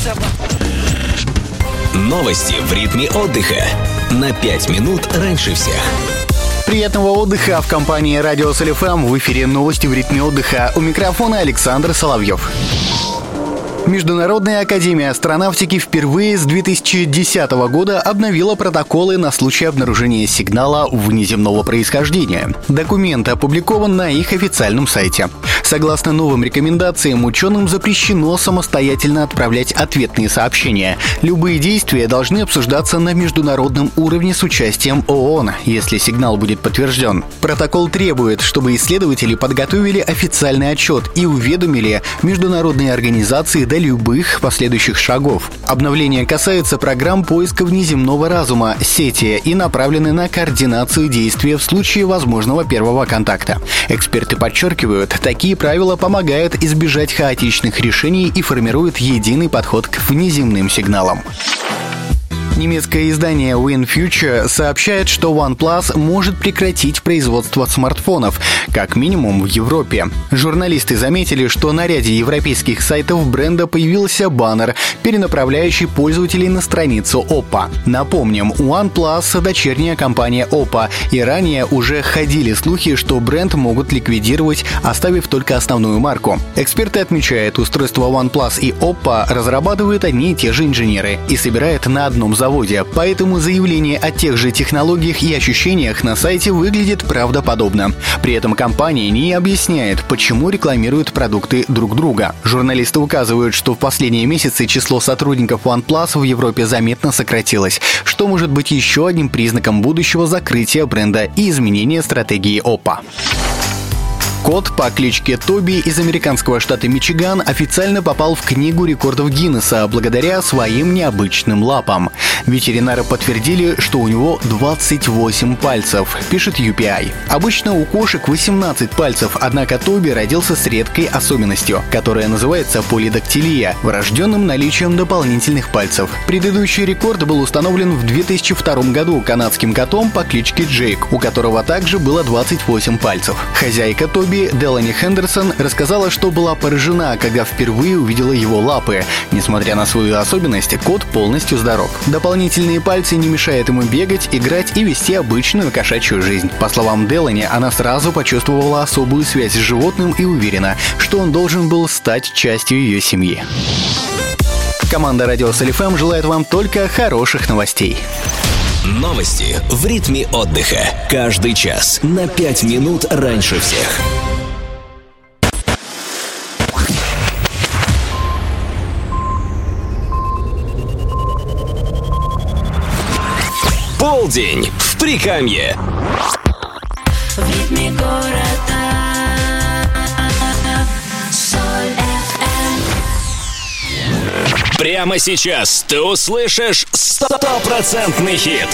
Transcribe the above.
Новости в ритме отдыха. На 5 минут раньше всех. Приятного отдыха в компании Радио Соль.ФМ. В эфире новости в ритме отдыха. У микрофона Александр Соловьев. Международная академия астронавтики впервые с 2010 года обновила протоколы на случай обнаружения сигнала внеземного происхождения. Документ опубликован на их официальном сайте. Согласно новым рекомендациям, ученым запрещено самостоятельно отправлять ответные сообщения. Любые действия должны обсуждаться на международном уровне с участием ООН, если сигнал будет подтвержден. Протокол требует, чтобы исследователи подготовили официальный отчет и уведомили международные организации до любых последующих шагов. Обновление касается программ поиска внеземного разума, сети и направлены на координацию действия в случае возможного первого контакта. Эксперты подчеркивают, такие правила помогают избежать хаотичных решений и формируют единый подход к внеземным сигналам. Немецкое издание WinFuture сообщает, что OnePlus может прекратить производство смартфонов, как минимум в Европе. Журналисты заметили, что на ряде европейских сайтов бренда появился баннер, перенаправляющий пользователей на страницу Oppo. Напомним, OnePlus — дочерняя компания Oppo, и ранее уже ходили слухи, что бренд могут ликвидировать, оставив только основную марку. Эксперты отмечают, устройства OnePlus и Oppo разрабатывают одни и те же инженеры и собирают на одном заводе, поэтому заявление о тех же технологиях и ощущениях на сайте выглядит правдоподобно. При этом компания не объясняет, почему рекламируют продукты друг друга. Журналисты указывают, что в последние месяцы число сотрудников OnePlus в Европе заметно сократилось, что может быть еще одним признаком будущего закрытия бренда и изменения стратегии Oppo. Кот по кличке Тоби из американского штата Мичиган официально попал в Книгу рекордов Гиннесса благодаря своим необычным лапам. Ветеринары подтвердили, что у него 28 пальцев, пишет UPI. Обычно у кошек 18 пальцев, однако Тоби родился с редкой особенностью, которая называется полидактилия, врожденным наличием дополнительных пальцев. Предыдущий рекорд был установлен в 2002 году канадским котом по кличке Джейк, у которого также было 28 пальцев. Хозяйка Тоби Делани Хендерсон рассказала, что была поражена, когда впервые увидела его лапы. Несмотря на свою особенность, кот полностью здоров. Дополнительные пальцы не мешают ему бегать, играть и вести обычную кошачью жизнь. По словам Делани, она сразу почувствовала особую связь с животным и уверена, что он должен был стать частью ее семьи. Команда Радио Соль.ФМ желает вам только хороших новостей. Новости в ритме отдыха. Каждый час на 5 минут раньше всех. Полдень в Прикамье. В ритме города Соль.ФМ. Прямо сейчас ты услышишь 100% хит.